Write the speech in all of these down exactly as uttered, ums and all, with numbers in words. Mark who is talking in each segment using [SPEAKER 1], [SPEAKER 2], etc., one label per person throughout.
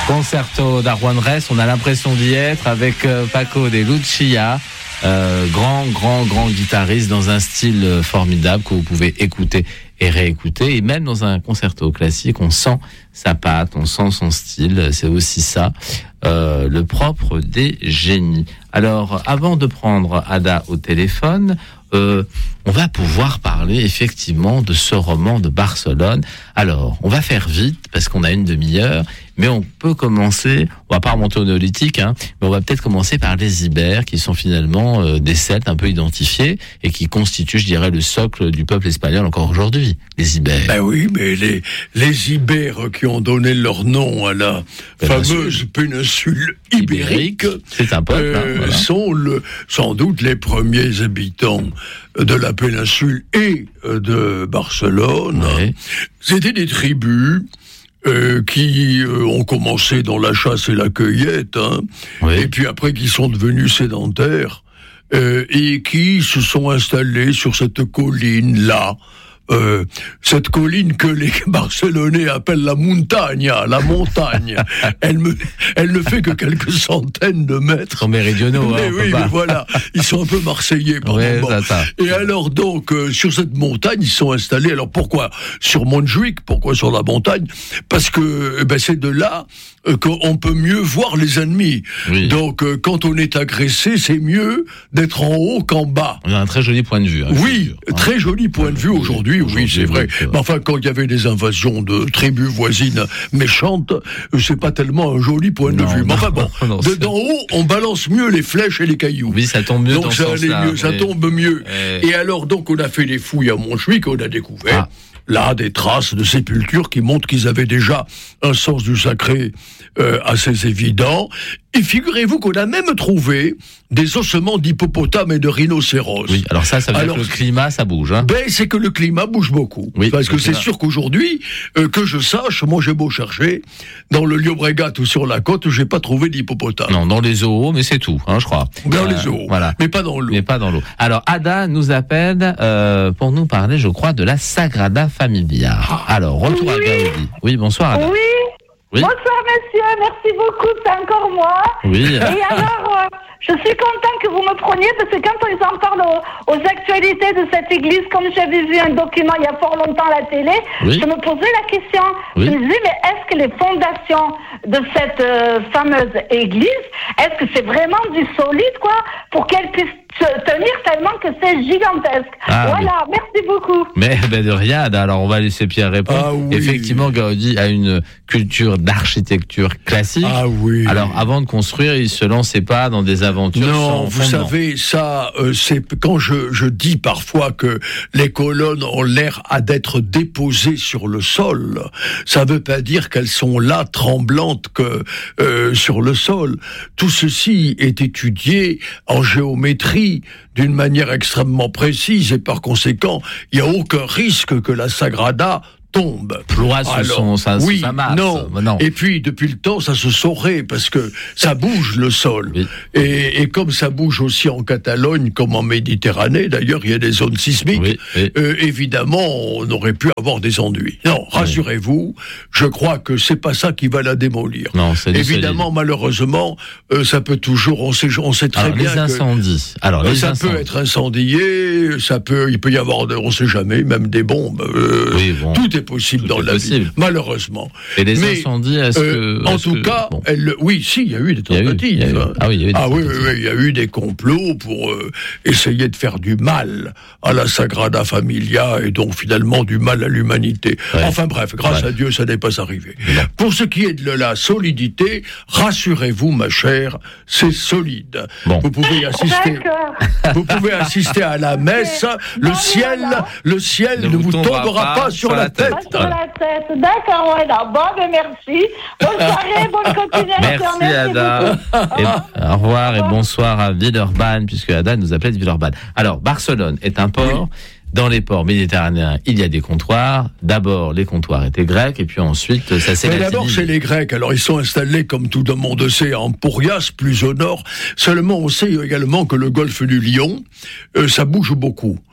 [SPEAKER 1] Concerto d'Arjuan Reyes, on a l'impression d'y être avec euh, Paco de Lucia, euh, grand, grand, grand guitariste dans un style euh, formidable que vous pouvez écouter et réécouter. Et même dans un concerto classique, on sent sa patte, on sent son style. C'est aussi ça, euh, le propre des génies. Alors, avant de prendre Ada au téléphone, euh, on va pouvoir parler effectivement de ce roman de Barcelone. Alors, on va faire vite parce qu'on a une demi-heure, mais on peut commencer, on va pas remonter au néolithique, hein, mais on va peut-être commencer par les Ibères, qui sont finalement euh, des Celtes un peu identifiés et qui constituent, je dirais, le socle du peuple espagnol encore aujourd'hui, les Ibères.
[SPEAKER 2] Ben oui, mais les, les Ibères qui ont donné leur nom à la péninsule. fameuse péninsule ibérique,
[SPEAKER 1] c'est un peuple,
[SPEAKER 2] euh,
[SPEAKER 1] hein, voilà.
[SPEAKER 2] sont le, sans doute les premiers habitants de la péninsule et de Barcelone.
[SPEAKER 1] Oui.
[SPEAKER 2] C'était des tribus Euh, qui euh, ont commencé dans la chasse et la cueillette, hein,
[SPEAKER 1] oui.
[SPEAKER 2] et puis après qui sont devenus sédentaires, euh, et qui se sont installés sur cette colline-là, euh, cette colline que les Barcelonais appellent la Muntanya, la montagne. elle, me, elle ne fait que quelques centaines de mètres.
[SPEAKER 1] Ils sont méridionaux,
[SPEAKER 2] mais
[SPEAKER 1] hein,
[SPEAKER 2] oui, mais voilà, ils sont un peu marseillais par
[SPEAKER 1] ouais,
[SPEAKER 2] moment.
[SPEAKER 1] Ça, ça.
[SPEAKER 2] Et alors donc, euh, sur cette montagne, ils sont installés. Alors pourquoi sur Montjuïc? Pourquoi sur la montagne? Parce que eh ben, c'est de là euh, qu'on peut mieux voir les ennemis.
[SPEAKER 1] Oui.
[SPEAKER 2] Donc euh, quand on est agressé, c'est mieux d'être en haut qu'en bas.
[SPEAKER 1] On a un très joli point de vue. Hein,
[SPEAKER 2] oui,
[SPEAKER 1] sûr, hein.
[SPEAKER 2] très joli point de vue aujourd'hui. Oui, c'est vrai.
[SPEAKER 1] Oui,
[SPEAKER 2] mais enfin, quand il y avait des invasions de tribus voisines méchantes, c'est pas tellement un joli point
[SPEAKER 1] non,
[SPEAKER 2] de vue. Mais enfin bon,
[SPEAKER 1] non,
[SPEAKER 2] de, d'en haut, on balance mieux les flèches et les cailloux.
[SPEAKER 1] Oui, ça tombe mieux.
[SPEAKER 2] Donc
[SPEAKER 1] dans
[SPEAKER 2] ça
[SPEAKER 1] ce
[SPEAKER 2] allait
[SPEAKER 1] sens-là,
[SPEAKER 2] mieux, ça
[SPEAKER 1] mais...
[SPEAKER 2] tombe mieux.
[SPEAKER 1] Et...
[SPEAKER 2] Et alors donc on a fait les fouilles à Montjuïc, on a découvert. Ah. Là, des traces de sépultures qui montrent qu'ils avaient déjà un sens du sacré euh, assez évident. Et figurez-vous qu'on a même trouvé des ossements d'hippopotames et de rhinocéros.
[SPEAKER 1] Oui, alors ça, ça veut
[SPEAKER 2] alors,
[SPEAKER 1] dire que le climat, ça bouge. Hein.
[SPEAKER 2] Ben, c'est que le climat bouge beaucoup.
[SPEAKER 1] Oui,
[SPEAKER 2] parce que c'est
[SPEAKER 1] climat.
[SPEAKER 2] sûr qu'aujourd'hui, euh, que je sache, moi j'ai beau chercher, dans le Llobregat ou sur la côte, j'ai pas trouvé d'hippopotame.
[SPEAKER 1] Non, dans les zoos, mais c'est tout, hein, je crois.
[SPEAKER 2] Dans
[SPEAKER 1] euh,
[SPEAKER 2] les zoos,
[SPEAKER 1] voilà.
[SPEAKER 2] mais pas dans l'eau.
[SPEAKER 1] Mais pas dans l'eau. Alors, Ada nous appelle euh, pour nous parler, je crois, de la Sagrada Familia. Alors, retour
[SPEAKER 3] oui.
[SPEAKER 1] à Gaudi. Oui, bonsoir Ada.
[SPEAKER 3] Oui. Oui. Bonsoir monsieur, merci beaucoup, c'est encore moi.
[SPEAKER 1] Oui.
[SPEAKER 3] Et alors, euh, je suis content que vous me preniez parce que quand ils en parlent aux, aux actualités de cette église, comme j'avais vu un document il y a fort longtemps à la télé,
[SPEAKER 1] oui.
[SPEAKER 3] je me posais la question.
[SPEAKER 1] Oui.
[SPEAKER 3] Je me disais, mais est-ce que les fondations de cette euh, fameuse église, est-ce que c'est vraiment du solide, quoi, pour qu'elle puisse tenir tellement que c'est gigantesque. Ah, voilà, oui. Merci beaucoup.
[SPEAKER 1] Mais ben de rien, alors on va laisser Pierre répondre.
[SPEAKER 2] Ah, oui.
[SPEAKER 1] Effectivement, Gaudi a une culture d'architecture classique.
[SPEAKER 2] Ah oui.
[SPEAKER 1] Alors avant de construire, il se lançait pas dans des aventures
[SPEAKER 2] non,
[SPEAKER 1] sans
[SPEAKER 2] vous
[SPEAKER 1] fondement.
[SPEAKER 2] savez, ça, euh, c'est quand je, je dis parfois que les colonnes ont l'air à d'être déposées sur le sol, ça veut pas dire qu'elles sont là tremblantes que euh, sur le sol. Tout ceci est étudié en géométrie d'une manière extrêmement précise et par conséquent, il n'y a aucun risque que la Sagrada tombe.
[SPEAKER 1] Ploie sous son, sa,
[SPEAKER 2] oui,
[SPEAKER 1] sa masse.
[SPEAKER 2] Non.
[SPEAKER 1] non.
[SPEAKER 2] Et puis, depuis le temps, ça se saurait parce que ça bouge le sol.
[SPEAKER 1] Oui.
[SPEAKER 2] Et, et comme ça bouge aussi en Catalogne, comme en Méditerranée, d'ailleurs, il y a des zones sismiques,
[SPEAKER 1] oui, oui.
[SPEAKER 2] Euh, évidemment, on aurait pu avoir des ennuis. Non, rassurez-vous, je crois que c'est pas ça qui va la démolir.
[SPEAKER 1] Non, c'est
[SPEAKER 2] évidemment, solide. Malheureusement, euh, ça peut toujours, on sait, on sait très
[SPEAKER 1] Alors,
[SPEAKER 2] bien
[SPEAKER 1] les incendies.
[SPEAKER 2] que
[SPEAKER 1] Alors, les
[SPEAKER 2] ça
[SPEAKER 1] incendies.
[SPEAKER 2] peut être incendié, ça peut, il peut y avoir, on sait jamais, même des bombes. Euh,
[SPEAKER 1] oui, bon.
[SPEAKER 2] Tout est possible
[SPEAKER 1] Tout
[SPEAKER 2] dans
[SPEAKER 1] est
[SPEAKER 2] la
[SPEAKER 1] possible.
[SPEAKER 2] vie, malheureusement.
[SPEAKER 1] Et les
[SPEAKER 2] Mais,
[SPEAKER 1] incendies, est-ce
[SPEAKER 2] euh,
[SPEAKER 1] que...
[SPEAKER 2] En
[SPEAKER 1] est-ce
[SPEAKER 2] tout
[SPEAKER 1] que,
[SPEAKER 2] cas,
[SPEAKER 1] bon.
[SPEAKER 2] elle, oui, si, il y a eu des tentatives.
[SPEAKER 1] Il y a eu, il y a eu, ah oui, il y a eu des
[SPEAKER 2] ah,
[SPEAKER 1] tentatives.
[SPEAKER 2] oui, oui, oui, il y a eu des complots pour euh, essayer de faire du mal à la Sagrada Familia et donc finalement du mal à l'humanité.
[SPEAKER 1] Ouais.
[SPEAKER 2] Enfin bref, grâce
[SPEAKER 1] ouais.
[SPEAKER 2] à Dieu, ça n'est pas arrivé.
[SPEAKER 1] Non.
[SPEAKER 2] Pour ce qui est de la solidité, rassurez-vous, ma chère, c'est solide.
[SPEAKER 1] Bon.
[SPEAKER 2] Vous pouvez assister. Vous pouvez assister à la messe. Le
[SPEAKER 3] non,
[SPEAKER 2] ciel,
[SPEAKER 3] non, non.
[SPEAKER 2] le ciel
[SPEAKER 1] ne
[SPEAKER 2] ne vous
[SPEAKER 1] tombera
[SPEAKER 2] tombera
[SPEAKER 1] pas
[SPEAKER 2] pas sur la tête.
[SPEAKER 3] Pas sur la tête. D'accord, voilà. Bon, ben merci. Bonne soirée, bonne continuation.
[SPEAKER 1] Merci, Ada. Et, au revoir et bonsoir à Villeurbanne, puisque Ada nous appelait de Villeurbanne. Alors, Barcelone est un port. Oui. Dans les ports méditerranéens, il y a des comptoirs. D'abord, les comptoirs étaient grecs, et puis ensuite, ça s'est
[SPEAKER 2] Mais
[SPEAKER 1] latinisé.
[SPEAKER 2] d'abord, c'est les Grecs. Alors, ils sont installés, comme tout le monde sait, en Pourias, plus au nord. Seulement, on sait également que le golfe du Lion, euh, ça bouge beaucoup.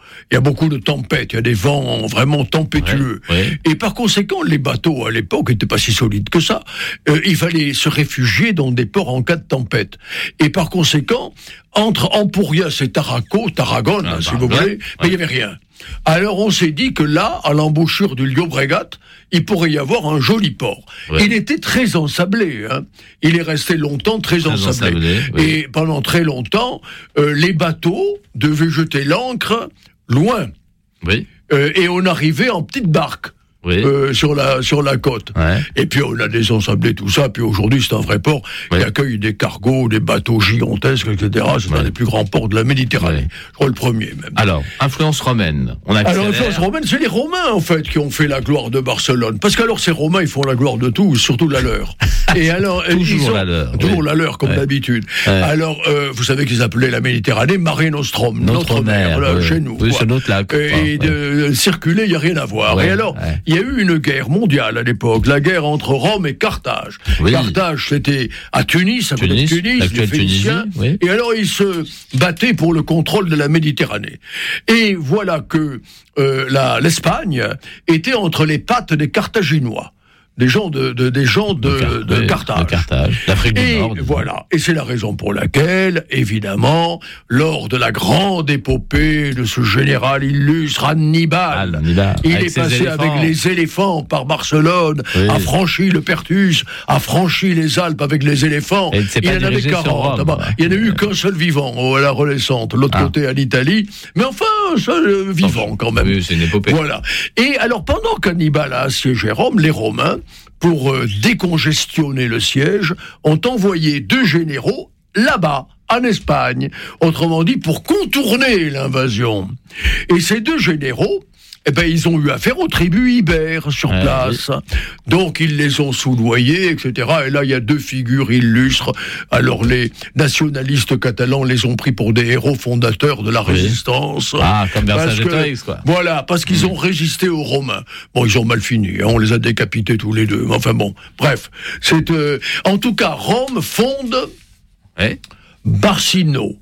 [SPEAKER 2] Il y a beaucoup de tempêtes, il y a des vents vraiment tempétueux.
[SPEAKER 1] Ouais, ouais.
[SPEAKER 2] Et par conséquent, les bateaux, à l'époque, n'étaient pas si solides que ça. Euh, il fallait se réfugier dans des ports en cas de tempête. Et par conséquent, entre Ampurias et Taraco, Tarragone, ah, si bah, vous ouais, voulez, ouais. mais il n'y avait rien. Alors on s'est dit que là, à l'embouchure du Llobregat, il pourrait y avoir un joli port. Ouais. Il était très ensablé, hein. Il est resté longtemps très, très ensablé. ensablé oui. Et pendant très longtemps, euh, les bateaux devaient jeter l'ancre loin.
[SPEAKER 1] Oui.
[SPEAKER 2] Euh, et on arrivait en petite barque. Oui. Euh, sur la sur la côte.
[SPEAKER 1] Ouais.
[SPEAKER 2] Et puis on a désensablé tout ça. Puis aujourd'hui c'est un vrai port ouais. qui accueille des cargos, des bateaux gigantesques, et cetera. C'est ouais. un des plus grands ports de la Méditerranée. Ouais. Je crois le premier même.
[SPEAKER 1] Alors influence romaine. On a
[SPEAKER 2] alors influence romaine, c'est les Romains en fait qui ont fait la gloire de Barcelone. Parce qu'alors ces Romains ils font la gloire de tout, surtout la leur. Et alors
[SPEAKER 1] toujours
[SPEAKER 2] ils ont,
[SPEAKER 1] la leur.
[SPEAKER 2] Toujours
[SPEAKER 1] oui.
[SPEAKER 2] la leur comme ouais. d'habitude. Ouais. Alors euh, vous savez qu'ils appelaient la Méditerranée Mare Nostrum,
[SPEAKER 1] notre, notre mer,
[SPEAKER 2] mer là,
[SPEAKER 1] ouais.
[SPEAKER 2] chez nous.
[SPEAKER 1] Oui, c'est notre lac.
[SPEAKER 2] Et, et de ouais. circuler, il y a rien à voir. Ouais. Et alors il ouais. y a eu une guerre mondiale à l'époque, la guerre entre Rome et Carthage. Oui. Carthage, c'était à Tunis, à côté de Tunis, les Phéniciens. Oui. Et alors, ils se battaient pour le contrôle de la Méditerranée. Et voilà que euh, la, l'Espagne était entre les pattes des Carthaginois. Des gens de, de des gens de, de, de, de Carthage,
[SPEAKER 1] de Carthage, d'Afrique du
[SPEAKER 2] et
[SPEAKER 1] Nord.
[SPEAKER 2] Voilà, et c'est la raison pour laquelle, évidemment, lors de la grande épopée de ce général illustre Hannibal,
[SPEAKER 1] Hannibal
[SPEAKER 2] il est passé éléphants. avec les éléphants par Barcelone, oui. a franchi le Perthus, a franchi les Alpes avec les éléphants.
[SPEAKER 1] Et
[SPEAKER 2] il en avait quarante. Bah, il n'y en a eu qu'un seul vivant à la Renaissance, l'autre ah. côté en Italie, mais enfin, un seul euh, vivant quand même.
[SPEAKER 1] Oui, c'est une épopée.
[SPEAKER 2] Voilà. Et alors, pendant qu'Hannibal a assiégé Rome, les Romains, pour euh, décongestionner le siège, ont envoyé deux généraux là-bas, en Espagne, autrement dit pour contourner l'invasion. Et ces deux généraux, eh ben, ils ont eu affaire aux tribus ibères sur ouais, place. Oui. Donc, ils les ont soudoyés, et cetera. Et là, il y a deux figures illustres. Alors, les nationalistes catalans les ont pris pour des héros fondateurs de la oui. résistance.
[SPEAKER 1] Ah, comme Vercingétorix, quoi.
[SPEAKER 2] Voilà, parce qu'ils mmh. ont résisté aux Romains. Bon, ils ont mal fini, hein, on les a décapités tous les deux. Enfin bon, bref. C'est, euh, en tout cas, Rome fonde
[SPEAKER 1] ouais.
[SPEAKER 2] Barcino.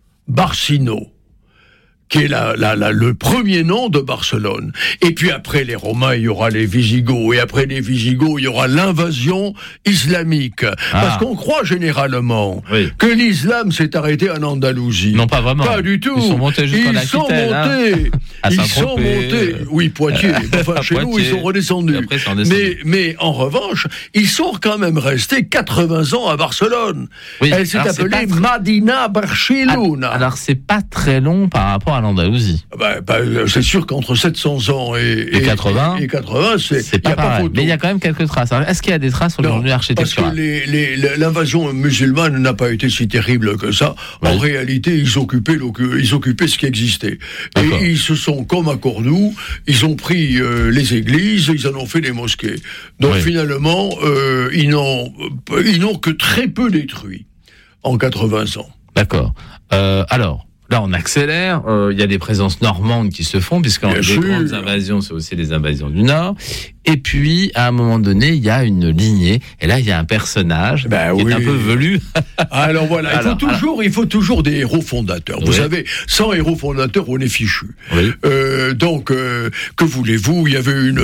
[SPEAKER 2] Barcino. Qui est la, la, la, le premier nom de Barcelone. Et puis après les Romains, il y aura les Visigoths. Et après les Visigoths, il y aura l'invasion islamique. Ah. Parce qu'on croit généralement oui. que l'islam s'est arrêté en Andalousie.
[SPEAKER 1] Non, pas vraiment.
[SPEAKER 2] Pas du tout.
[SPEAKER 1] Ils sont montés jusqu'en
[SPEAKER 2] Ils sont montés.
[SPEAKER 1] Hein.
[SPEAKER 2] Ils sont montés. Oui, Poitiers. Enfin, chez
[SPEAKER 1] Poitiers.
[SPEAKER 2] nous, ils sont redescendus.
[SPEAKER 1] Après, sont redescendus.
[SPEAKER 2] Mais, mais en revanche, ils sont quand même restés quatre-vingts ans à Barcelone. Oui. Elle s'est alors, appelée très... Madina Barcelona.
[SPEAKER 1] Alors, c'est pas très long par rapport à l'Andalousie.
[SPEAKER 2] Ben, ben, c'est sûr qu'entre sept cents ans et,
[SPEAKER 1] et, et quatre-vingts,
[SPEAKER 2] et quatre-vingts, c'est,
[SPEAKER 1] c'est pas,
[SPEAKER 2] y a pas photo.
[SPEAKER 1] Mais il y a quand même quelques traces. Alors, est-ce qu'il y a des traces sur le revenu architectural ?
[SPEAKER 2] Parce que les, les, l'invasion musulmane n'a pas été si terrible que ça. Oui. En réalité, ils occupaient, ils occupaient ce qui existait. D'accord. Et ils se sont, comme à Cordoue, ils ont pris euh, les églises, ils en ont fait des mosquées. Donc oui. finalement, euh, ils, n'ont, ils n'ont que très peu détruit en quatre-vingts ans.
[SPEAKER 1] D'accord. Euh, alors, là, on accélère. Il euh, y a des présences normandes qui se font, puisque les sûr. grandes invasions, c'est aussi les invasions du Nord. Et puis, à un moment donné, il y a une lignée. Et là, il y a un personnage ben qui oui. est un peu velu.
[SPEAKER 2] Alors voilà, il faut alors, toujours, alors... il faut toujours des héros fondateurs. Vous oui. savez, sans héros fondateurs, on est fichu.
[SPEAKER 1] Oui.
[SPEAKER 2] Euh, donc, euh, que voulez-vous ? Il y avait une